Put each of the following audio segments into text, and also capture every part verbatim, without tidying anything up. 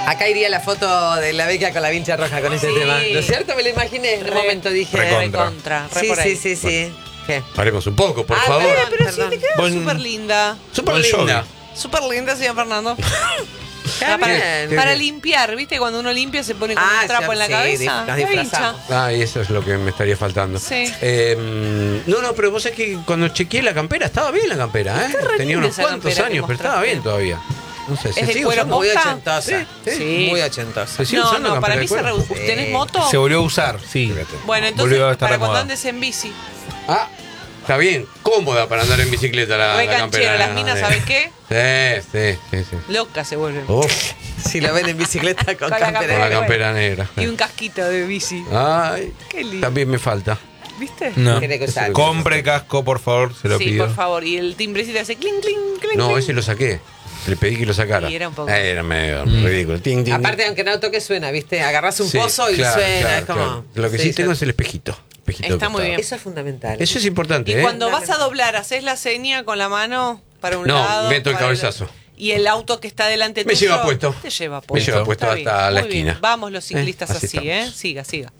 Acá iría la foto de la beca con la vincha roja con ese Sí. tema. ¿No es cierto? Me lo imaginé. En un Re- momento dije. recontra. Contra, re Sí, por ahí. sí, sí, sí. ¿Qué? Paremos un poco, por Ah, favor. perdón. Pero sí, te queda Buen- súper linda. Súper Bon Jovi. linda. Súper linda, señor Fernando. Está Ah, para, bien. para limpiar, ¿viste? Cuando uno limpia se pone como Ah, un trapo sí, en la sí, cabeza. nos La disfrazamos. vincha. Ah, y eso es lo que me estaría faltando. Sí. Eh, no, no, pero vos sabés que cuando chequeé la campera, estaba bien la campera, ¿eh? Está re Tenía linda unos esa cuantos campera que años, pero estaba mostraste. bien todavía. No sé, ¿se ¿Es de sigue cuero usando? Muy ¿Posta? ochentosa. Sí, sí. Sí. Muy ochentosa. ¿Se sigue No, usando no, para campera mí de se cuero? reduce. ¿Tenés moto? Se volvió a usar, sí. Bueno, entonces Volvió a estar para de cuando moda. andes en bici. Ah, está bien. Cómoda para andar en bicicleta la, Re la campera. canchero, las minas, de- ¿sabes qué? Sí, sí, sí, sí. Locas se vuelven. Uf, Si lo ven en bicicleta con Con la campera. con campera. la bueno. campera negra. Y un casquito de bici. Ay, Qué lindo. también me falta. ¿Viste? No. Tiene que usar. Compre casco, por favor, se lo Sí, pido. por favor. Y el timbrecito hace clink, clink, clink. No, clink. ese lo saqué. Le pedí que lo sacara. Sí, era un poco- Eh, Era medio ridículo. Ting, ting, Aparte, aunque no toque, suena, ¿viste? Agarrás un Sí, pozo y claro, suena. claro, es como. claro. Lo que sí, tengo es el espejito. espejito Está de muy costado. bien. Eso es fundamental. Eso es importante, Y ¿eh? cuando vas a doblar, ¿haces la seña con la mano para un No, lado? meto el para cabezazo. Y el auto que está delante Me tuyo lleva puesto. te lleva puesto. Me lleva puesto Está hasta bien, la muy bien. esquina. Vamos los ciclistas Eh, así así, ¿eh? estamos. Siga, siga.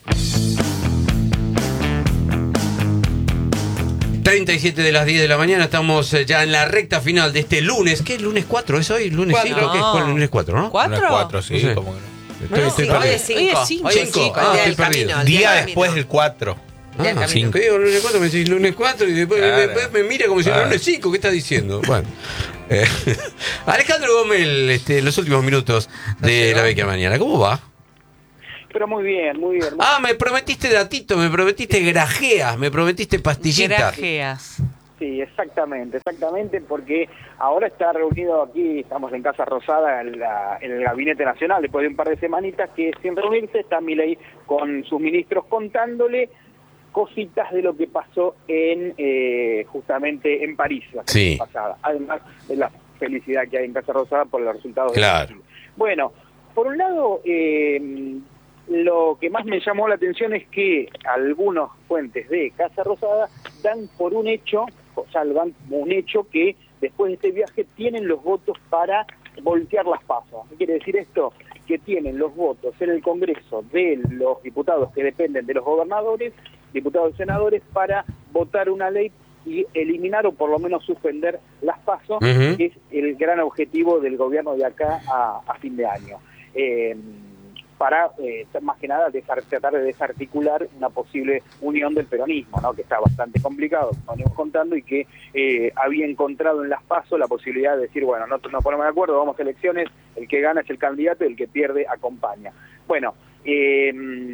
treinta y siete de las diez de la mañana, estamos eh, ya en la recta final de este lunes. ¿Qué? ¿Lunes cuatro es hoy? ¿Lunes Cuatro. cinco? ¿Qué es? No. ¿Cuál? ¿Lunes cuatro, no? ¿Cuatro? Unas cuatro, sí, No sé. como que no. Estoy, No, estoy sí, hoy perdido. es cinco. Hoy es cinco. Hoy es Cinco. cinco. Ah, el día estoy del perdido. camino. el día Día del después camino. del cuatro. Día del Ah, camino. cinco. Digo lunes cuatro, me decís lunes cuatro y después, Claro. después me mira como si Claro. no lunes cinco. ¿Qué estás diciendo? Bueno. Eh, Alejandro Gómez, este, los últimos minutos de la Beca Mañana. ¿Cómo va? Pero muy bien, muy bien. Ah, me prometiste datito, me prometiste grajeas, me prometiste pastillitas. Grajeas. Sí, exactamente, exactamente, porque ahora está reunido aquí, estamos en Casa Rosada, en, la- en el Gabinete Nacional, después de un par de semanitas que sin reunirse está Milei con sus ministros contándole cositas de lo que pasó en eh, justamente en París la Sí. semana pasada, además de la felicidad que hay en Casa Rosada por los resultados Claro. de Brasil. Bueno, por un lado, eh, lo que más me llamó la atención es que algunos fuentes de Casa Rosada dan por un hecho, o sea, lo dan como un hecho que después de este viaje tienen los votos para voltear las PASO. ¿Qué quiere decir esto? Que tienen los votos en el Congreso de los diputados que dependen de los gobernadores, diputados y senadores, para votar una ley y eliminar o por lo menos suspender las PASO, Ujú. que es el gran objetivo del gobierno de acá a, a fin de año. Eh, para, eh, más que nada, desar- tratar de desarticular una posible unión del peronismo, ¿no? Que está bastante complicado, como venimos contando, y que eh, había encontrado en las PASO la posibilidad de decir, bueno, no nos ponemos de acuerdo, vamos a elecciones, el que gana es el candidato y el que pierde acompaña. Bueno, eh,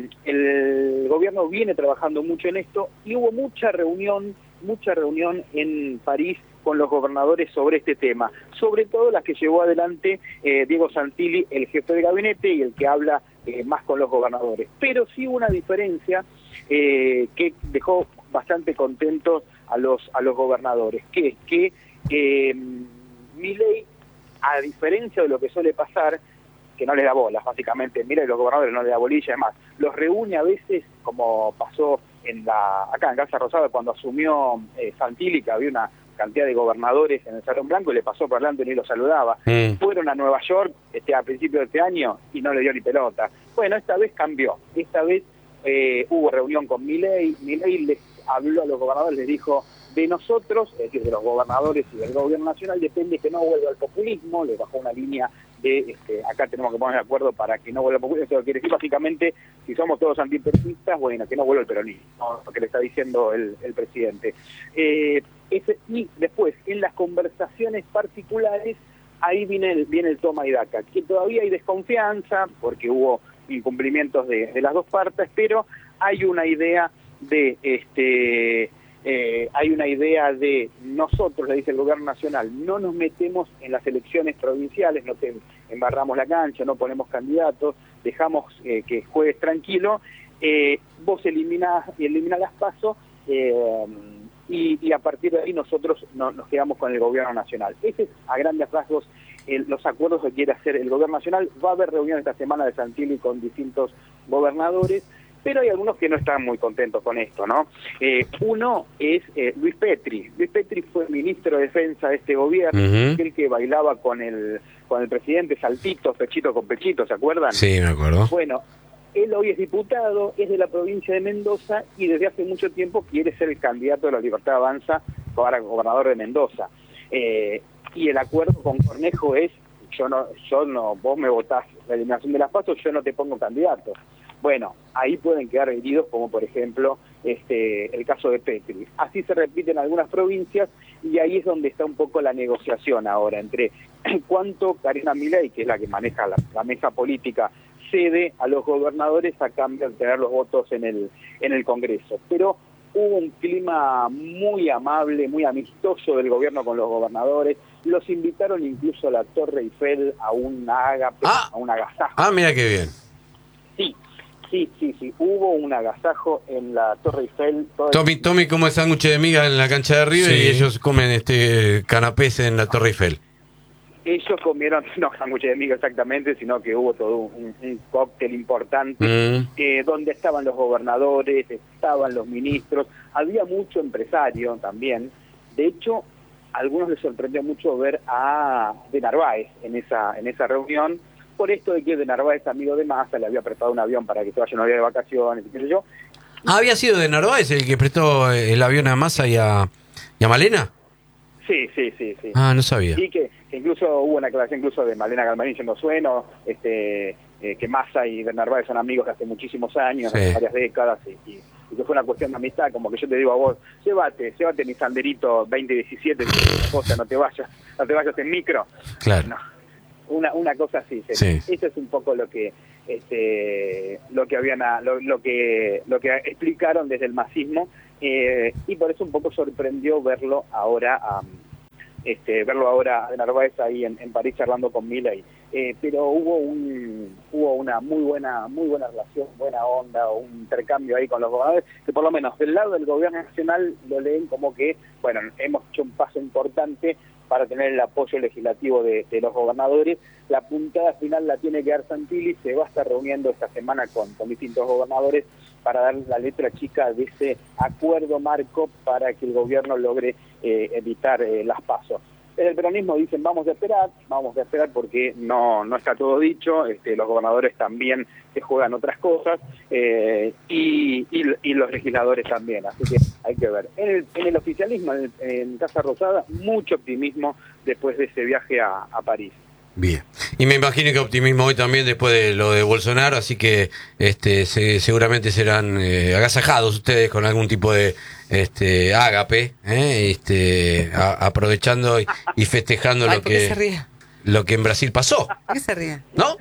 el gobierno viene trabajando mucho en esto y hubo mucha reunión, mucha reunión en París con los gobernadores sobre este tema, sobre todo las que llevó adelante eh, Diego Santilli, el jefe de gabinete y el que habla eh, más con los gobernadores. Pero sí hubo una diferencia eh, que dejó bastante contentos a los a los gobernadores, que es que eh, Milei, a diferencia de lo que suele pasar, que no les da bolas, básicamente, mira, los gobernadores no les da bolilla, es más, los reúne a veces, como pasó en la acá en Casa Rosada cuando asumió eh, Santilli, que había una cantidad de gobernadores en el Salón Blanco y le pasó por delante y ni lo saludaba. Mm. Fueron a Nueva York este, a principios de este año y no le dio ni pelota. Bueno, esta vez cambió. Esta vez eh, hubo reunión con Milei. Milei les habló a los gobernadores, les dijo, de nosotros, es decir, de los gobernadores y del gobierno nacional, depende que no vuelva al populismo. Les bajó una línea de, este, acá tenemos que poner de acuerdo para que no vuelva al populismo. Eso quiere decir básicamente, si somos todos antiperonistas, bueno, que no vuelva el peronismo, ¿no? Lo que le está diciendo el, el presidente. Eh, ese, y después, en las conversaciones particulares, ahí viene el, viene el toma y daca, que todavía hay desconfianza, porque hubo incumplimientos de, de las dos partes, pero hay una idea de este eh, hay una idea de nosotros, le dice el gobierno nacional, no nos metemos en las elecciones provinciales, no te embarramos la cancha, no ponemos candidatos, dejamos eh, que juegues tranquilo, eh, vos eliminás elimina las PASO, eh, y, y a partir de ahí nosotros no, nos quedamos con el gobierno nacional. Ese es a grandes rasgos el, los acuerdos que quiere hacer el gobierno nacional. Va a haber reunión esta semana de Santilli con distintos gobernadores pero hay algunos que no están muy contentos con esto, ¿no? Eh, uno es eh, Luis Petri. Luis Petri fue ministro de Defensa de este gobierno, Ujú. el que bailaba con el con el presidente saltitos, pechito con pechito, ¿se acuerdan? Sí, me acuerdo. Bueno, él hoy es diputado, es de la provincia de Mendoza y desde hace mucho tiempo quiere ser el candidato de la Libertad Avanza para gobernador de Mendoza. Eh, y el acuerdo con Cornejo es, yo no, yo no, vos me votás la eliminación de las PASO, yo no te pongo candidato. Bueno, ahí pueden quedar heridos, como por ejemplo este el caso de Petri. Así se repite en algunas provincias y ahí es donde está un poco la negociación ahora entre cuánto Karina Milei, que es la que maneja la, la mesa política, cede a los gobernadores a cambio de tener los votos en el en el Congreso. Pero hubo un clima muy amable, muy amistoso del gobierno con los gobernadores. Los invitaron incluso a la Torre Eiffel a un ágape, Ah. a un agasajo. Ah, mira qué bien. Sí, sí, sí, sí. Hubo un agasajo en la Torre Eiffel. Todo el- Tommy, Tommy come sándwich de miga en la cancha de River Sí. y ellos comen este canapés en la Torre Eiffel. Ellos comieron, no sándwiches de miga exactamente, sino que hubo todo un, un cóctel importante, Mm. eh, donde estaban los gobernadores, estaban los ministros, había mucho empresario también. De hecho, a algunos les sorprendió mucho ver a De Narváez en esa en esa reunión, por esto de que De Narváez, amigo de Massa, le había prestado un avión para que se vaya una día de vacaciones, y qué sé yo. Ah, ¿había sido de Narváez el que prestó el avión a Massa y a, y a Malena? Sí, sí, sí, sí. Ah, no sabía. Y que, que incluso hubo una aclaración incluso de Malena Galmarín diciendo sueno, este, eh, que Massa y De Narváez son amigos de hace muchísimos años, Sí. hace varias décadas, y, y, y que fue una cuestión de amistad, como que yo te digo a vos, llévate, llévate mi Sanderito veinte diecisiete, cosa, no te vayas, no te vayas en micro. Claro. No, una, una cosa así. Sí. Eso es un poco lo que este lo que habían a- lo, lo que lo que explicaron desde el masismo, eh, y por eso un poco sorprendió verlo ahora a este verlo ahora a Narváez ahí en, en París charlando con Milei. Eh, pero hubo un hubo una muy buena muy buena relación, buena onda, un intercambio ahí con los gobernadores, que por lo menos del lado del gobierno nacional lo leen como que, bueno, hemos hecho un paso importante para tener el apoyo legislativo de, de los gobernadores. La puntada final la tiene que dar Santilli, se va a estar reuniendo esta semana con, con distintos gobernadores para dar la letra chica de ese acuerdo marco para que el gobierno logre eh, evitar eh, las pasos. Desde el peronismo dicen vamos a esperar, vamos a esperar porque no no está todo dicho, este, los gobernadores también se juegan otras cosas, eh, y, y, y los legisladores también, así que hay que ver. En el, en el oficialismo, en, el- en Casa Rosada, mucho optimismo después de ese viaje a, a París. Bien. Y me imagino que optimismo hoy también después de lo de Bolsonaro, así que este se- seguramente serán eh, agasajados ustedes con algún tipo de este ágape, ¿eh? este a- aprovechando y, y festejando Ay, lo ¿por qué que se ríe? lo que en Brasil pasó, ¿Por qué se ríe? ¿no?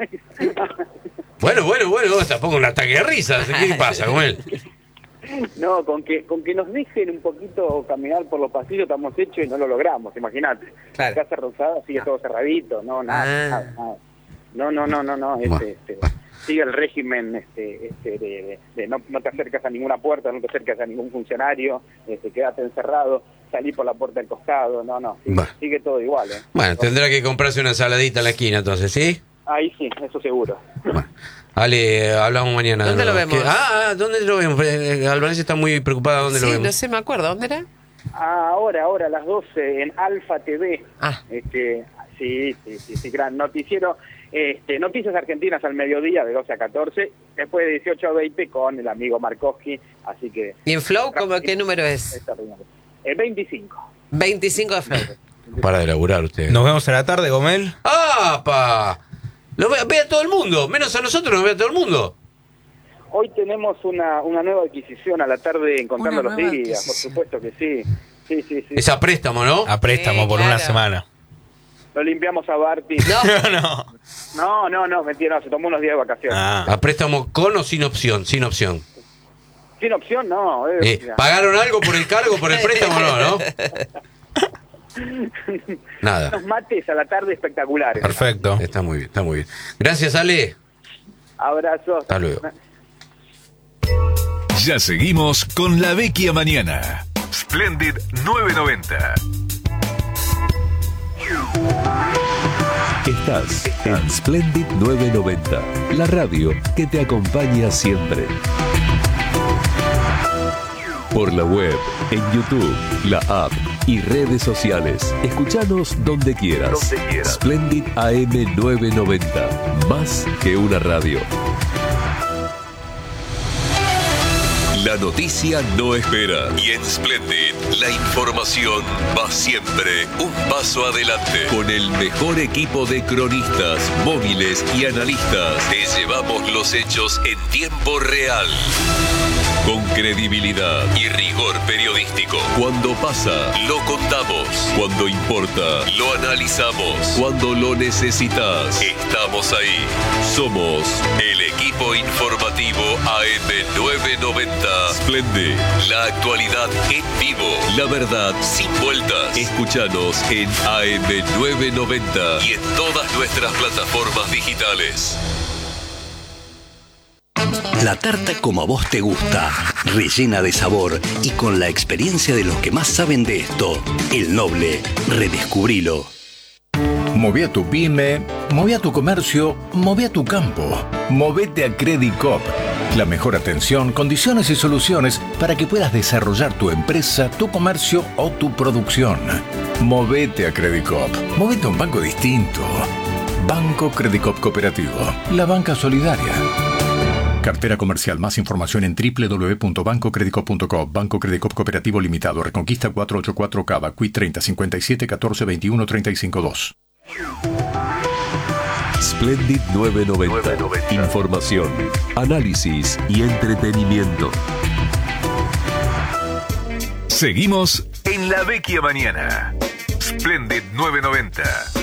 Bueno, bueno, bueno, tampoco un ataque de risa, ¿qué pasa con él? No, con que con que nos dejen un poquito caminar por los pasillos estamos hechos y no lo logramos, imagínate. Claro. Casa Rosada sigue todo cerradito, no, nada, Ah. nada, nada. No, no, no, no, no, este, Bueno. este, sigue el régimen este, este, de, de- de no, no te acercas a ninguna puerta, no te acercas a ningún funcionario, este, quédate encerrado, salí por la puerta del costado, no, no, sigue, Bueno. sigue todo igual. ¿eh? Bueno, tendrá que comprarse una ensaladita en la esquina entonces, ¿sí? Ahí sí, eso seguro. Bueno. Ale, eh, hablamos mañana. de ¿Dónde nuevo. lo vemos? ¿Qué? Ah, ah, ¿dónde lo vemos? Eh, eh, Albanese está muy preocupada, ¿dónde lo Sí, vemos? no sé, me acuerdo. ¿Dónde era? Ahora, ahora a las doce en Alfa T V. Ah. Este, sí, sí, sí, sí, gran noticiero. Este, Noticias Argentinas al mediodía de doce a catorce, después de dieciocho a veinte con el amigo Markowski, así que... ¿Y en Flow cómo, qué número es? Esta reunión. El veinticinco. veinticinco de Flow. Para de laburar usted. Nos vemos a la tarde, Gomel. ¡Ah, pa! Lo ve, ve a todo el mundo, menos a nosotros, nos ve a todo el mundo. Hoy tenemos una, una nueva adquisición a la tarde en Contando Una los nueva Días, por adquisición. supuesto que sí. Sí, sí, sí. Es a préstamo, ¿no? A préstamo Sí, por claro. una semana. Lo limpiamos a Barty. No, no. No, no, no, mentira, no, se tomó unos días de vacaciones. Ah. A préstamo con o sin opción, sin opción. Sin opción, no. eh, Eh, mira. ¿Pagaron algo por el cargo, por el préstamo no, no? Nada. Unos mates a la tarde espectaculares. Perfecto. Está muy bien, está muy bien. Gracias, Ale. Abrazos. Hasta luego. Ya seguimos con La Vecchia Mañana. Splendid novecientos noventa. Estás en Splendid novecientos noventa, la radio que te acompaña siempre. Por la web, en YouTube, la app y redes sociales. Escuchanos donde quieras. Donde quieras. Splendid A M novecientos noventa, más que una radio. La noticia no espera y en Splendid la información va siempre un paso adelante. Con el mejor equipo de cronistas, móviles y analistas, te llevamos los hechos en tiempo real. Con credibilidad y rigor periodístico. Cuando pasa, lo contamos. Cuando importa, lo analizamos. Cuando lo necesitas, estamos ahí. Somos el equipo informativo A M novecientos noventa. Splendid, la actualidad en vivo. La verdad sin vueltas. Escúchanos en A M novecientos noventa y en todas nuestras plataformas digitales. La tarta como a vos te gusta, rellena de sabor y con la experiencia de los que más saben de esto. El Noble, redescubrilo. Moví a tu pyme, moví a tu comercio, moví a tu campo. Movete a Credicop. La mejor atención, condiciones y soluciones para que puedas desarrollar tu empresa, tu comercio o tu producción. Movete a Credicop. Movete a un banco distinto. Banco Credicop Cooperativo. La banca solidaria. Cartera comercial. Más información en doble u doble u doble u punto banco credicop punto com. Banco Credicop Cooperativo Limitado. Reconquista cuatrocientos ochenta y cuatro Cava. Q I treinta cincuenta y siete catorce veintiuno treinta y cinco dos. Splendid novecientos noventa. Información, análisis y entretenimiento. Seguimos en La Vecchia Mañana. Splendid novecientos noventa.